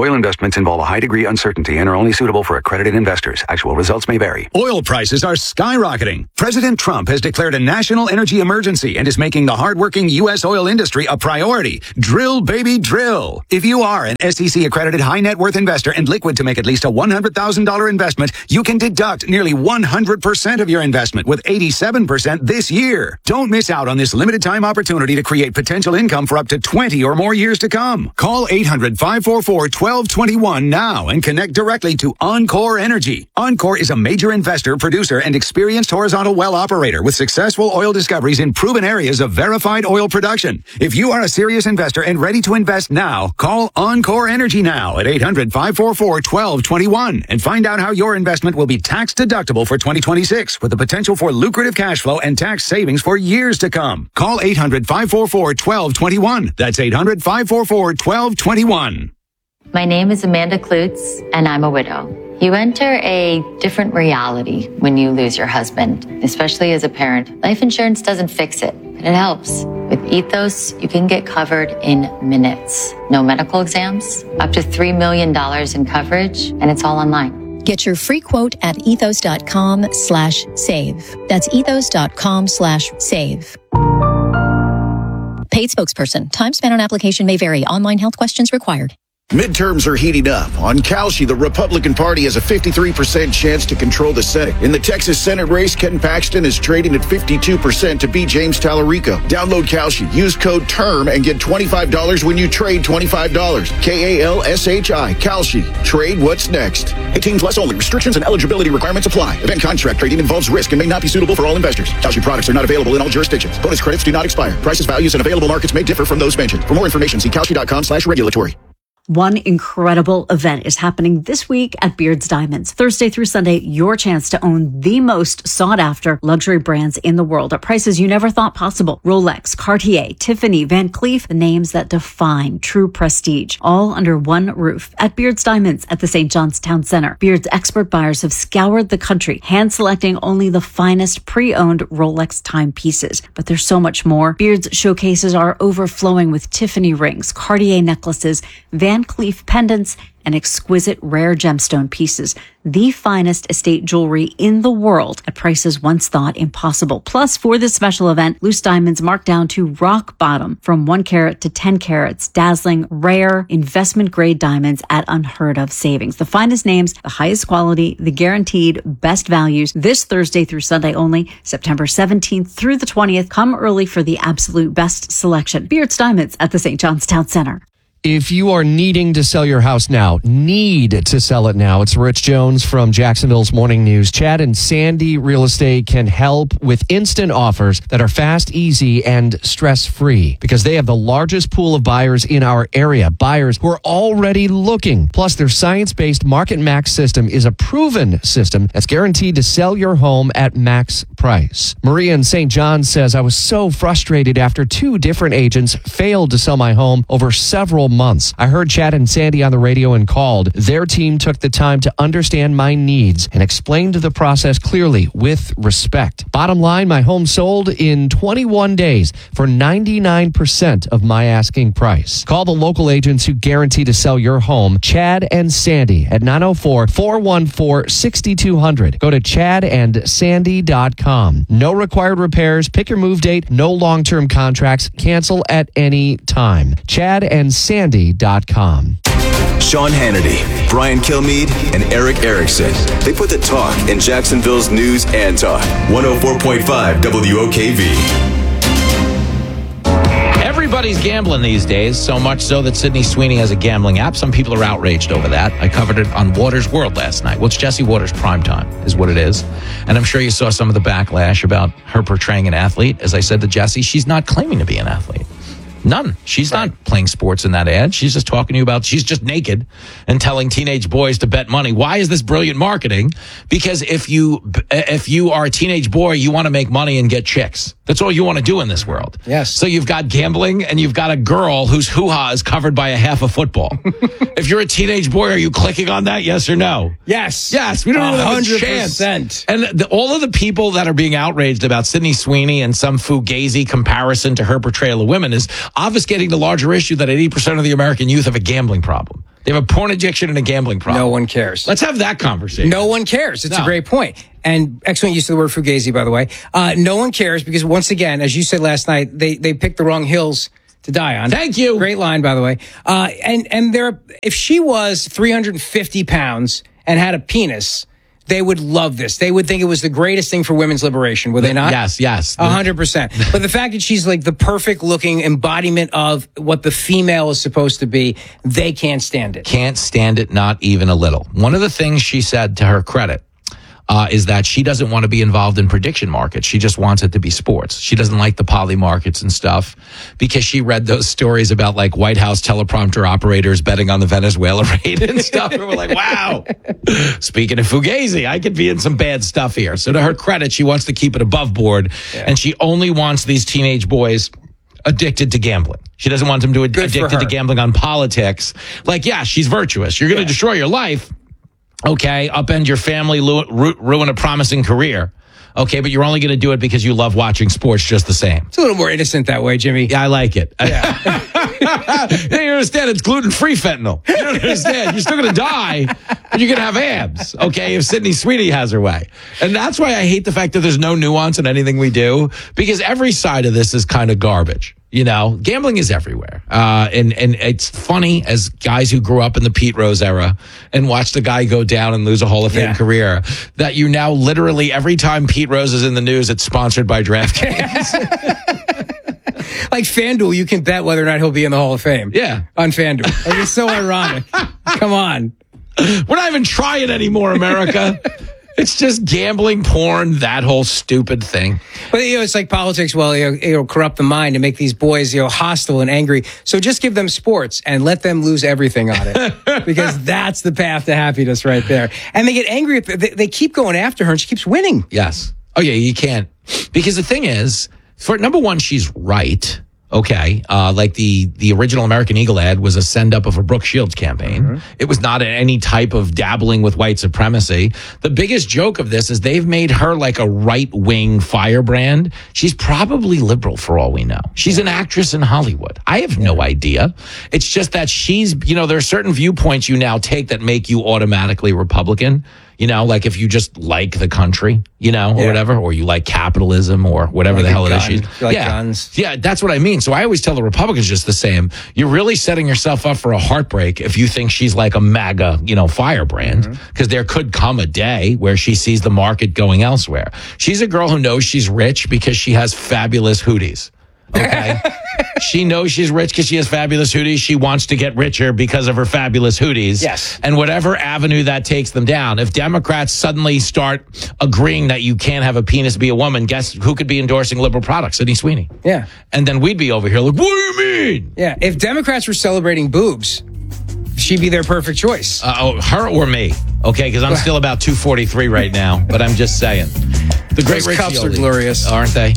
Oil investments involve a high degree of uncertainty and are only suitable for accredited investors. Actual results may vary. Oil prices are skyrocketing. President Trump has declared a national energy emergency and is making the hardworking U.S. oil industry a priority. Drill, baby, drill. If you are an SEC-accredited high net worth investor and liquid to make at least a $100,000 investment, you can deduct nearly 100% of your investment with 87% this year. Don't miss out on this limited time opportunity to create potential income for up to 20 or more years to come. Call 800-544-1221 now and connect directly to Encore Energy. Encore is a major investor, producer, and experienced horizontal well operator with successful oil discoveries in proven areas of verified oil production. If you are a serious investor and ready to invest now, call Encore Energy now at 800-544-1221 and find out how your investment will be tax deductible for 2026 with the potential for lucrative cash flow and tax savings for years to come. Call 800-544-1221. That's 800-544-1221. My name is Amanda Klutz, and I'm a widow. You enter a different reality when you lose your husband, especially as a parent. Life insurance doesn't fix it, but it helps. With Ethos, you can get covered in minutes. No medical exams, up to $3 million in coverage, and it's all online. Get your free quote at ethos.com/save. That's ethos.com/save. Paid spokesperson. Time spent on application may vary. Online health questions required. Midterms are heating up. On Kalshi, the Republican Party has a 53% chance to control the Senate. In the Texas Senate race, Ken Paxton is trading at 52% to beat James Tallarico. Download Kalshi. Use code TERM and get $25 when you trade $25. KALSHI. Kalshi. Trade what's next. 18 plus only. Restrictions and eligibility requirements apply. Event contract trading involves risk and may not be suitable for all investors. Kalshi products are not available in all jurisdictions. Bonus credits do not expire. Prices, values, and available markets may differ from those mentioned. For more information, see Kalshi.com/regulatory. One incredible event is happening this week at Beard's Diamonds. Thursday through Sunday, your chance to own the most sought-after luxury brands in the world at prices you never thought possible. Rolex, Cartier, Tiffany, Van Cleef, the names that define true prestige, all under one roof at Beard's Diamonds at the St. John's Town Center. Beard's expert buyers have scoured the country, hand-selecting only the finest pre-owned Rolex timepieces. But there's so much more. Beard's showcases are overflowing with Tiffany rings, Cartier necklaces, Van Cleef pendants, and exquisite rare gemstone pieces. The finest estate jewelry in the world at prices once thought impossible. Plus, for this special event, loose diamonds marked down to rock bottom from 1 carat to 10 carats. Dazzling, rare, investment-grade diamonds at unheard of savings. The finest names, the highest quality, the guaranteed best values. This Thursday through Sunday only, September 17th through the 20th. Come early for the absolute best selection. Beard's Diamonds at the St. John's Town Center. If you are needing to sell your house now, need to sell it now, it's Rich Jones from Jacksonville's Morning News. Chad and Sandy Real Estate can help with instant offers that are fast, easy, and stress-free because they have the largest pool of buyers in our area, buyers who are already looking. Plus, their science-based Market Max system is a proven system that's guaranteed to sell your home at max price. Maria in St. John says, I was so frustrated after 2 different agents failed to sell my home over several months. I heard Chad and Sandy on the radio and called. Their team took the time to understand my needs and explained the process clearly with respect. Bottom line, my home sold in 21 days for 99% of my asking price. Call the local agents who guarantee to sell your home. Chad and Sandy at 904-414-6200. Go to chadandsandy.com. No required repairs. Pick your move date. No long-term contracts. Cancel at any time. chadandsandy.com. Sean Hannity, Brian Kilmeade, and Eric Erickson. They put the talk in Jacksonville's news and talk. 104.5 WOKV. Everybody's gambling these days, so much so that Sydney Sweeney has a gambling app. Some people are outraged over that. I covered it on Waters World last night. Well, it's Jesse Waters Primetime is what it is. And I'm sure you saw some of the backlash about her portraying an athlete. As I said to Jesse, she's not claiming to be an athlete. None. She's not playing sports in that ad. She's just talking to you about, she's just naked and telling teenage boys to bet money. Why is this brilliant marketing? Because if you are a teenage boy, you want to make money and get chicks. That's all you want to do in this world. Yes. So you've got gambling and you've got a girl whose hoo-ha is covered by a half a football. If you're a teenage boy, are you clicking on that? Yes or no? Yes. Yes. We don't even have a chance. 100%. And all of the people that are being outraged about Sydney Sweeney and some fugazi comparison to her portrayal of women is obfuscating the larger issue that 80% of the American youth have a gambling problem. They have a porn addiction and a gambling problem. No one cares. Let's have that conversation. No one cares. It's a great point. And excellent use of the word fugazi, by the way. No one cares because, once again, as you said last night, they picked the wrong hills to die on. Thank you. Great line, by the way. And if she was 350 pounds and had a penis, they would love this. They would think it was the greatest thing for women's liberation, would they not? Yes. 100%. But the fact that she's like the perfect looking embodiment of what the female is supposed to be, they can't stand it. Can't stand it, not even a little. One of the things she said, to her credit, is that she doesn't want to be involved in prediction markets. She just wants it to be sports. She doesn't like the poly markets and stuff because she read those stories about like White House teleprompter operators betting on the Venezuela raid and stuff. And we're like, wow, speaking of fugazi, I could be in some bad stuff here. So to her credit, she wants to keep it above board. Yeah. And she only wants these teenage boys addicted to gambling. She doesn't want them to addicted to gambling on politics. Like, yeah, she's virtuous. You're going to destroy your life. Okay, upend your family, ruin a promising career. Okay, but you're only going to do it because you love watching sports just the same. It's a little more innocent that way, Jimmy. Yeah, I like it. Yeah. You understand? It's gluten-free fentanyl. You don't understand? You're still going to die, but you're going to have abs, okay, if Sydney Sweeney has her way. And that's why I hate the fact that there's no nuance in anything we do, because every side of this is kind of garbage. You know, gambling is everywhere. And it's funny as guys who grew up in the Pete Rose era and watched the guy go down and lose a Hall of Fame career, that you now literally, every time Pete Rose is in the news, it's sponsored by DraftKings. Like FanDuel, you can bet whether or not he'll be in the Hall of Fame. Yeah. On FanDuel. Like, it's so ironic. Come on. We're not even trying anymore, America. It's just gambling, porn, that whole stupid thing. But, it's like politics. Well, it'll corrupt the mind and make these boys, hostile and angry. So just give them sports and let them lose everything on it. Because that's the path to happiness right there. And they get angry. They keep going after her and she keeps winning. Yes. Oh, yeah, you can't. Because the thing is, for number one, she's right. Okay. Like the original American Eagle ad was a send up of a Brooke Shields campaign. Mm-hmm. It was not any type of dabbling with white supremacy. The biggest joke of this is they've made her like a right wing firebrand. She's probably liberal for all we know. She's an actress in Hollywood. I have no idea. It's just that she's, there are certain viewpoints you now take that make you automatically Republican. Like if you just like the country, or whatever, or you like capitalism or whatever the hell it is. You like guns. Yeah, that's what I mean. So I always tell the Republicans just the same. You're really setting yourself up for a heartbreak if you think she's like a MAGA, firebrand, because there could come a day where she sees the market going elsewhere. She's a girl who knows she's rich because she has fabulous hoodies. Okay. She knows she's rich because she has fabulous hoodies. She wants to get richer because of her fabulous hoodies. Yes. And whatever avenue that takes them down, if Democrats suddenly start agreeing that you can't have a penis be a woman, guess who could be endorsing liberal products? Sydney Sweeney. Yeah. And then we'd be over here like, what do you mean? Yeah. If Democrats were celebrating boobs, she'd be their perfect choice. Her or me. Okay, because I'm still about 243 right now, but I'm just saying. The great Those cups are glorious. Aren't they?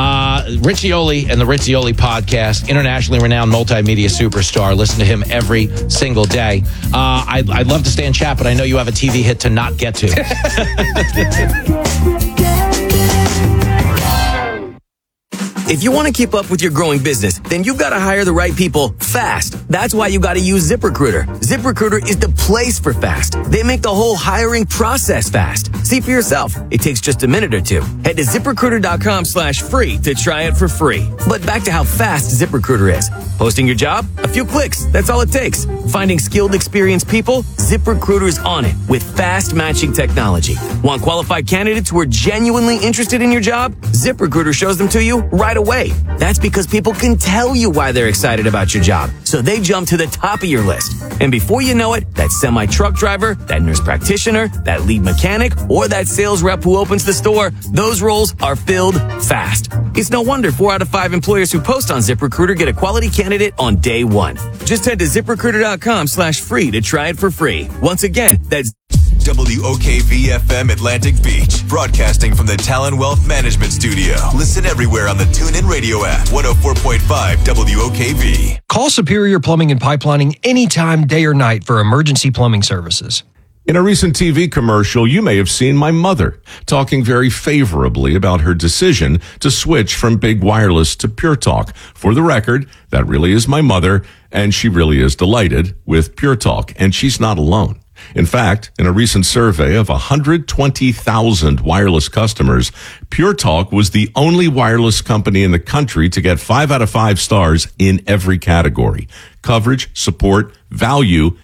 Riccioli and the Riccioli podcast, internationally renowned multimedia superstar. Listen to him every single day. I'd love to stay and chat, but I know you have a TV hit to not get to. If you want to keep up with your growing business, then you've got to hire the right people fast. That's why you got to use ZipRecruiter. ZipRecruiter is the place for fast. They make the whole hiring process fast. See for yourself. It takes just a minute or two. Head to ZipRecruiter.com/free to try it for free. But back to how fast ZipRecruiter is. Posting your job? A few clicks. That's all it takes. Finding skilled, experienced people? ZipRecruiter's on it with fast matching technology. Want qualified candidates who are genuinely interested in your job? ZipRecruiter shows them to you right away. That's because people can tell you why they're excited about your job. So they jump to the top of your list. And before you know it, that semi-truck driver, that nurse practitioner, that lead mechanic, or that sales rep who opens the store, those roles are filled fast. It's no wonder 4 out of 5 employers who post on ZipRecruiter get a quality candidate on day one. Just head to ZipRecruiter.com/free to try it for free. Once again, that's WOKV-FM Atlantic Beach, broadcasting from the Talon Wealth Management Studio. Listen everywhere on the TuneIn Radio app, 104.5 WOKV. Call Superior Plumbing and Pipelining anytime, day or night for emergency plumbing services. In a recent TV commercial, you may have seen my mother talking very favorably about her decision to switch from Big Wireless to Pure Talk. For the record, that really is my mother, and she really is delighted with Pure Talk, and she's not alone. In fact, in a recent survey of 120,000 wireless customers, Pure Talk was the only wireless company in the country to get 5 out of 5 stars in every category: coverage, support, value,